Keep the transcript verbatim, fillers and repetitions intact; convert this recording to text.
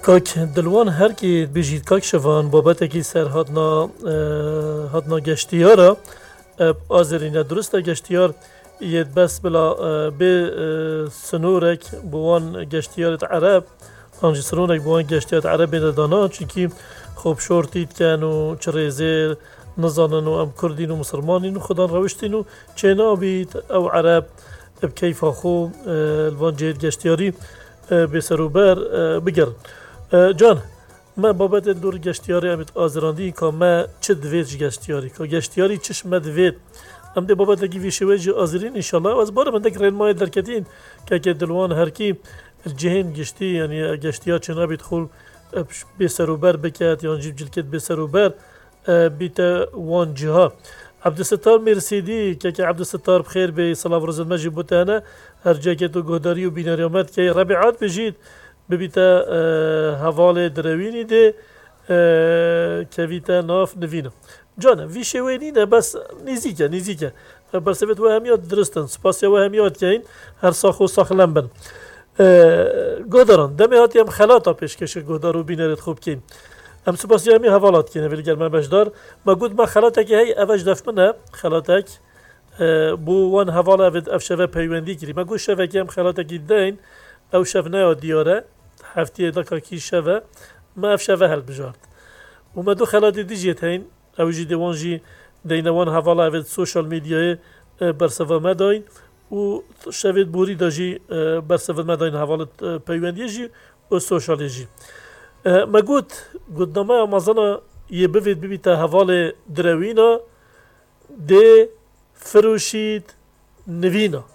کاک دلوان هر کی بجید کاک شوان بابت کی سر هاتنا هاتنا گشتیارا آذرین درسته گشتیار ید بس بلا به سنورک بوان گشتیارت عرب آنجی سنورک بوان گشتیارت عرب دانا چونکی خوب شورتید کن و چریزه نزانن و ام کردین و مسلمانین و خدا روشتین و چه نابید او عرب بکیف خو الوان جید گشتیاری به سروبر بگرن جان ما بابت دور گشتیاری امیت آزراندی که ما چه دوید گشتیاری که گشتیاری چش ما دوید ام ده بابت لگی ویشوی جی آزرین انشالله و از باره من دک رین مای درکتین که که دلوان هر کی جهن گشتی یعنی گشتیار چنا بیت خول به سروبر بکت یا جیب جلکت به سروبر بیت وان جها عبدالستار مرسیدی که که عبدالستار بخیر به صلاح روز المجید بوتانه هر جا که تو گهداری و بیناری آمد که ربیعات بجید ببیتا حوال دروینی ده که ویتا ناف نوینه جانا وی شوینی نه بس نزیکه نزیکه برسویت و همیات درستن سپاسی و همیات که این هر ساخ و ساخ لنبن گهداران دمی هاتی هم خلاتا پیش کشه گهدار و بینارت خوب کن ام سپاسی همی حوالات کنه ولی گر من بشدار ما گود ما خلاتا که هی اوش دف منه خلاتک بو وان حوالا ود افشوه پیوندی کری ما گود شوه که هم خلاتا که دین او شف نه دیاره هفته دکا کی شوه ما افشوه هل بجارد و ما دو خلاتی دیجیت هین او جی دوانجی دینوان حوالا ود سوشال میدیای برسوه مداین و شوید بوری داجی برسوه مداین حوالا پیوندی جی و سوشالی جی ما گود گود نامه آمازانا یه بوید ببیتا حوال دروینا ده فروشید نوینا